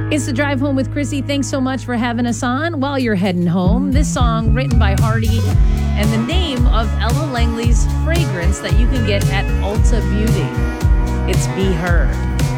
It's the Drive Home with Chrissy. Thanks so much for having us on while you're heading home. This song written by Hardy and the name of Ella Langley's fragrance that you can get at Ulta Beauty. It's Be Her.